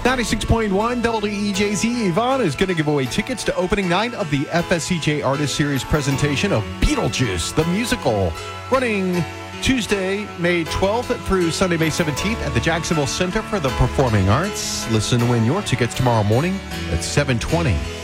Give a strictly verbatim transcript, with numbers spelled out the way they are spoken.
ninety-six point one W E J Z Yvonne is going to give away tickets to opening night of the F S C J Artist Series presentation of Beetlejuice, the musical, running Tuesday, May twelfth through Sunday, May seventeenth at the Jacksonville Center for the Performing Arts. Listen to win your tickets tomorrow morning at seven twenty.